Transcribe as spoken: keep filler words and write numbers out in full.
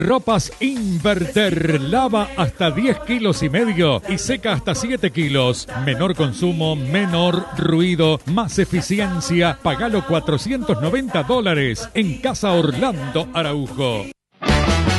Ropas Inverter, lava hasta diez kilos y medio y seca hasta siete kilos. Menor consumo, menor ruido, más eficiencia. Pagalo cuatrocientos noventa dólares en Casa Orlando Araujo.